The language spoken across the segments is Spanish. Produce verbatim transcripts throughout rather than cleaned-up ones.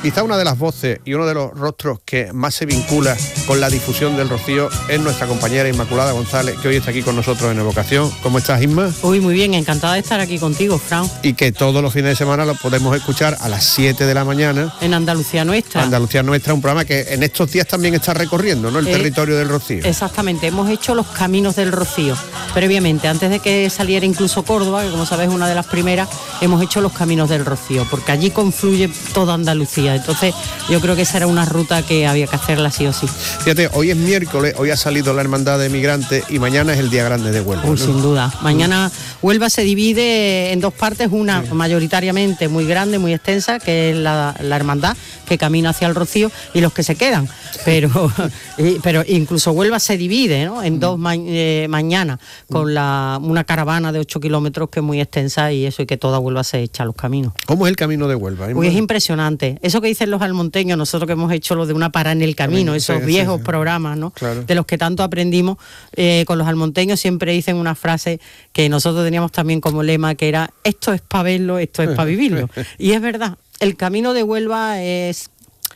Quizá una de las voces y uno de los rostros que más se vincula con la difusión del rocío es nuestra compañera Inmaculada González, que hoy está aquí con nosotros en Evocación. ¿Cómo estás, Inma? Uy, muy bien, encantada de estar aquí contigo, Fran. Y que todos los fines de semana lo podemos escuchar a las siete de la mañana. En Andalucía Nuestra. Andalucía Nuestra, un programa que en estos días también está recorriendo, ¿no? El eh, territorio del rocío. Exactamente, hemos hecho los caminos del rocío. Previamente, antes de que saliera incluso Córdoba, que como sabes es una de las primeras, hemos hecho los caminos del rocío, porque allí confluye toda Andalucía. Entonces, yo creo que esa era una ruta que había que hacerla sí o sí. Fíjate, hoy es miércoles, hoy ha salido la Hermandad de Migrantes y mañana es el Día Grande de Huelva. Uy, ¿no? Sin duda. Mañana Huelva se divide en dos partes, una sí. mayoritariamente muy grande, muy extensa, que es la, la Hermandad, que camina hacia el rocío, y los que se quedan. Pero, y, pero incluso Huelva se divide, ¿no? en dos ma eh, mañana, con la, una caravana de ocho kilómetros que es muy extensa, y eso, y que toda Huelva se echa a los caminos. ¿Cómo es el camino de Huelva? Uy, es impresionante. Eso que dicen los almonteños, nosotros que hemos hecho lo de una parada en el camino, camino esos sí, viejos sí, sí. programas, ¿no? Claro. De los que tanto aprendimos eh, con los almonteños, siempre dicen una frase que nosotros teníamos también como lema, que era: esto es para verlo, esto es para vivirlo. Y es verdad, el camino de Huelva es...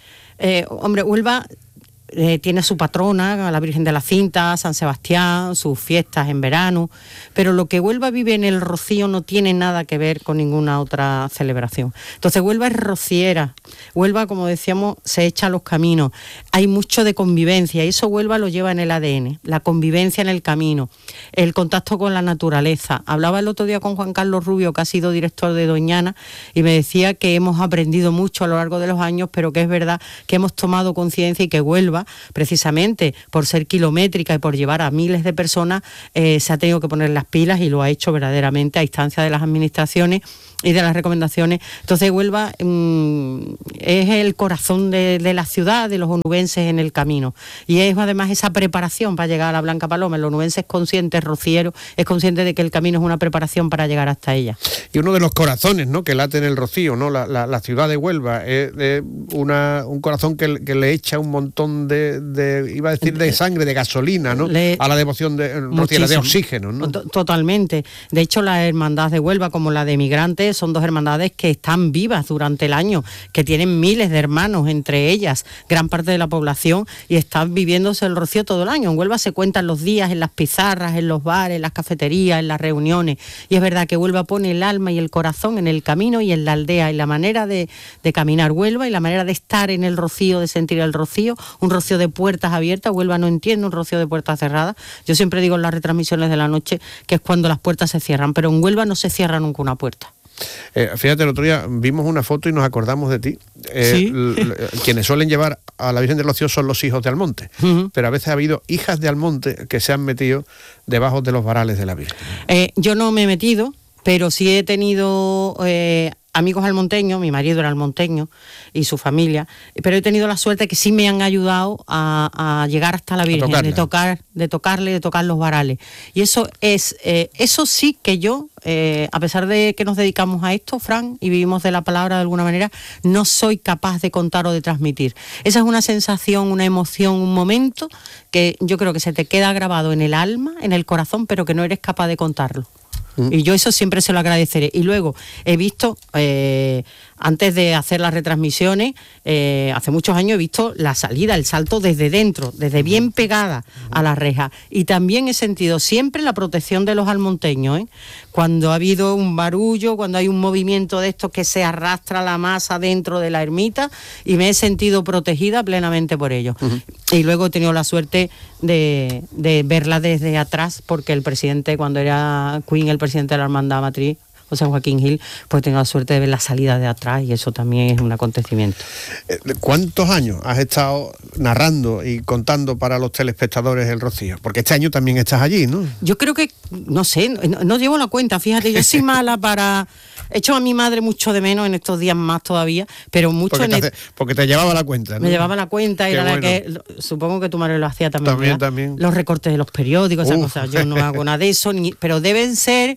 Eh, hombre, Huelva... Eh, tiene su patrona, la Virgen de la Cinta, San Sebastián, sus fiestas en verano, pero lo que Huelva vive en el rocío no tiene nada que ver con ninguna otra celebración. Entonces Huelva es rociera, Huelva, como decíamos, se echa a los caminos, hay mucho de convivencia, y eso Huelva lo lleva en el A D N, la convivencia en el camino, el contacto con la naturaleza. Hablaba el otro día con Juan Carlos Rubio, que ha sido director de Doñana, y me decía que hemos aprendido mucho a lo largo de los años, pero que es verdad que hemos tomado conciencia y que Huelva, precisamente por ser kilométrica y por llevar a miles de personas, eh, se ha tenido que poner las pilas, y lo ha hecho verdaderamente a instancia de las administraciones y de las recomendaciones. Entonces Huelva mmm, es el corazón de, de la ciudad, de los onubenses en el camino, y es además esa preparación para llegar a la Blanca Paloma. El onubense es consciente, el rociero es consciente de que el camino es una preparación para llegar hasta ella. Y uno de los corazones, ¿no?, que late en el rocío, ¿no?, la, la, la ciudad de Huelva es, es una, un corazón que, que le echa un montón de, de, iba a decir, de sangre, de gasolina, ¿no?, le, a la devoción de, rociera, de oxígeno, ¿no? Totalmente. De hecho, la hermandad de Huelva, como la de Migrantes, son dos hermandades que están vivas durante el año, que tienen miles de hermanos entre ellas, gran parte de la población, y están viviéndose el rocío todo el año. En Huelva se cuentan los días en las pizarras, en los bares, en las cafeterías, en las reuniones, y es verdad que Huelva pone el alma y el corazón en el camino y en la aldea, y la manera de, de caminar Huelva y la manera de estar en el rocío, de sentir el rocío, un rocío de puertas abiertas. Huelva no entiende un rocío de puertas cerradas. Yo siempre digo en las retransmisiones de la noche que es cuando las puertas se cierran, pero en Huelva no se cierra nunca una puerta. Eh, fíjate, el otro día vimos una foto y nos acordamos de ti. Eh, ¿Sí? Quienes suelen llevar a la Virgen del Rocío son los hijos de Almonte, uh-huh. pero a veces ha habido hijas de Almonte que se han metido debajo de los varales de la Virgen. Eh, yo no me he metido, pero sí he tenido eh, amigos almonteños, mi marido era almonteño y su familia, pero he tenido la suerte que sí me han ayudado a, a llegar hasta la Virgen, de tocar, de tocarle, de tocar los varales. Y eso es, eh, eso sí que yo, eh, a pesar de que nos dedicamos a esto, Fran, y vivimos de la palabra de alguna manera, no soy capaz de contar o de transmitir. Esa es una sensación, una emoción, un momento que yo creo que se te queda grabado en el alma, en el corazón, pero que no eres capaz de contarlo. Y yo eso siempre se lo agradeceré. Y luego he visto, eh, antes de hacer las retransmisiones, eh, hace muchos años he visto la salida, el salto desde dentro, desde bien pegada a la reja. Y también he sentido siempre la protección de los almonteños, ¿eh? Cuando ha habido un barullo, cuando hay un movimiento de estos que se arrastra la masa dentro de la ermita, y me he sentido protegida plenamente por ellos. Uh-huh. Y luego he tenido la suerte de, de verla desde atrás, porque el presidente, cuando era Queen, el presidente de la Hermandad Matriz, José Joaquín Gil, pues tengo la suerte de ver la salida de atrás, y eso también es un acontecimiento. ¿Cuántos años has estado narrando y contando para los telespectadores el rocío? Porque este año también estás allí, ¿no? Yo creo que, no sé, no, no llevo la cuenta, fíjate, yo soy mala para... He hecho a mi madre mucho de menos en estos días más todavía, pero mucho... Porque, en te, el... hace, porque te llevaba la cuenta, ¿no? Me llevaba la cuenta, y era bueno. la que... Supongo que tu madre lo hacía también, También, ¿verdad? también. Los recortes de los periódicos, esas cosas. Yo no hago nada de eso, ni, pero deben ser...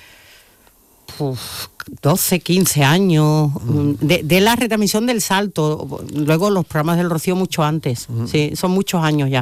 Uf, doce, quince años mm. de, de la retransmisión del salto, luego los programas del Rocío mucho antes, mm. sí, son muchos años ya.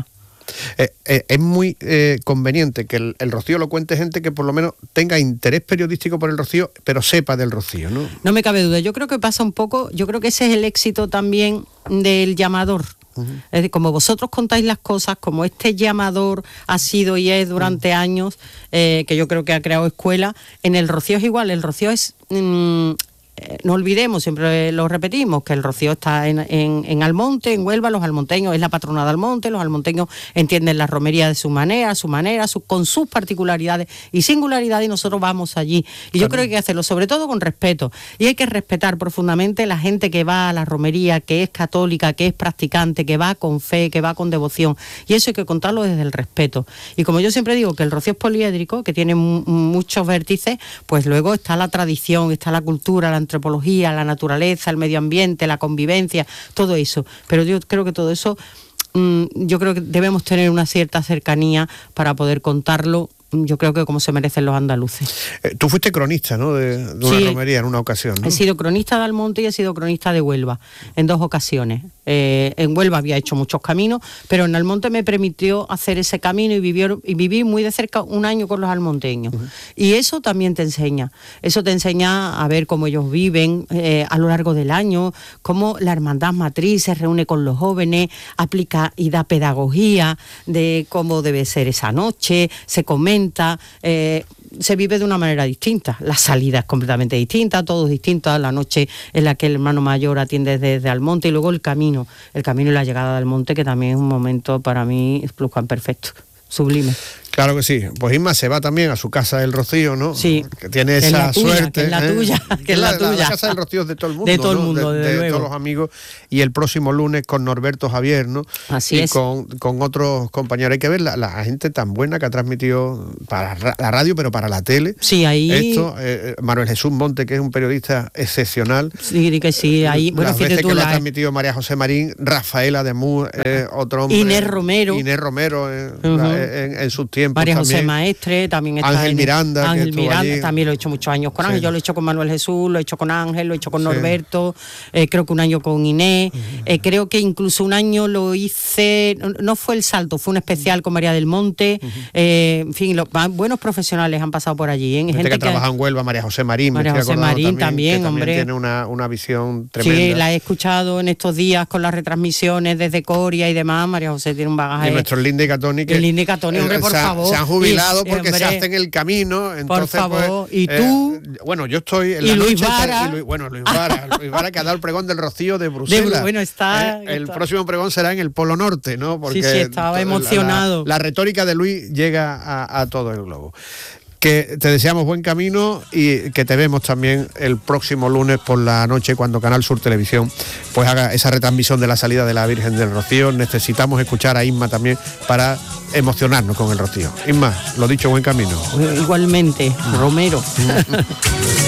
Eh, eh, es muy eh, conveniente que el, el rocío lo cuente gente que por lo menos tenga interés periodístico por el rocío, pero sepa del rocío, ¿no? No me cabe duda. Yo creo que pasa un poco, yo creo que ese es el éxito también del llamador. Uh-huh. Es decir, como vosotros contáis las cosas, como este llamador ha sido y es durante uh-huh. años, eh, que yo creo que ha creado escuela, en el rocío es igual. El rocío es... Mmm, no olvidemos, siempre lo repetimos, que el rocío está en, en, en Almonte, en Huelva. Los almonteños, es la patrona de Almonte, los almonteños entienden la romería de su manera, su manera, su, con sus particularidades y singularidades, y nosotros vamos allí. Y claro. Yo creo que hay que hacerlo, sobre todo con respeto, y hay que respetar profundamente la gente que va a la romería, que es católica, que es practicante, que va con fe, que va con devoción, y eso hay que contarlo desde el respeto. Y como yo siempre digo, que el rocío es poliédrico, que tiene m- muchos vértices, pues luego está la tradición, está la cultura, la antropología, la naturaleza, el medio ambiente, la convivencia, todo eso. Pero yo creo que todo eso, mmm, yo creo que debemos tener una cierta cercanía para poder contarlo, yo creo que como se merecen los andaluces. Eh, tú fuiste cronista, ¿no?, de, de una sí, romería en una ocasión, ¿no? He sido cronista de Almonte y he sido cronista de Huelva en dos ocasiones. Eh, en Huelva había hecho muchos caminos, pero en Almonte me permitió hacer ese camino y vivir, y vivir muy de cerca un año con los almonteños. Uh-huh. Y eso también te enseña. Eso te enseña a ver cómo ellos viven eh, a lo largo del año, cómo la hermandad matriz se reúne con los jóvenes, aplica y da pedagogía de cómo debe ser esa noche, se comenta. Eh, se vive de una manera distinta, la salida es completamente distinta, todo es distinto, la noche en la que el hermano mayor atiende desde Almonte, y luego el camino, el camino y la llegada del monte, que también es un momento para mí perfecto, sublime. Claro que sí. Pues Inma se va también a su casa del Rocío, ¿no? Sí. Que tiene esa tuya, suerte. Que es la ¿eh? tuya, que es la, la tuya. La casa del Rocío es de todo el mundo. De todo el mundo, ¿no? de, de, de todos los amigos. Y el próximo lunes con Norberto Javier, ¿no? Así y es. Con, con otros compañeros. Hay que ver la, la gente tan buena que ha transmitido para la radio, pero para la tele. Sí, ahí. Esto, eh, Manuel Jesús Monte, que es un periodista excepcional. Sí, que sí, ahí. Bueno, las veces tú, que la... lo ha transmitido María José Marín, Rafaela de Mur, eh, otro hombre. Inés Romero. Inés Romero, eh, uh-huh. la, en, en sus tiempos. María también. José Maestre, también está. Ángel en, Miranda. Ángel que Miranda, allí. También lo he hecho muchos años con Ángel. Sí. Yo lo he hecho con Manuel Jesús, lo he hecho con Ángel, lo he hecho con Norberto, sí. eh, creo que un año con Inés. Uh-huh. eh, creo que incluso un año lo hice, no, no fue el salto, fue un especial con María del Monte. Uh-huh. eh, en fin, los buenos profesionales han pasado por allí. ¿eh? Gente, gente que, que trabaja en Huelva, María José Marín. María José Marín también, también, que hombre. También tiene una, una visión tremenda. Sí, la he escuchado en estos días con las retransmisiones desde Coria y demás. María José tiene un bagaje. Y nuestros Linda y Catoni, que el Linda y Catoni, hombre, eh, por se, favor. Se han jubilado y, porque hombre, se hacen el camino. Entonces, por favor. Pues, y tú. Eh, bueno, yo estoy en y la Luis noche. Vara. Y Luis, bueno, Luis Vara. Luis Vara, que ha dado el pregón del Rocío de Bruselas. De, bueno, está, eh, el está. próximo pregón será en el Polo Norte, ¿no? Porque sí, sí, estaba emocionado. La, la, la retórica de Luis llega a, a todo el globo. Que te deseamos buen camino y que te vemos también el próximo lunes por la noche cuando Canal Sur Televisión pues haga esa retransmisión de la salida de la Virgen del Rocío. Necesitamos escuchar a Inma también para emocionarnos con el Rocío. Inma, lo dicho, buen camino. Igualmente, Romero.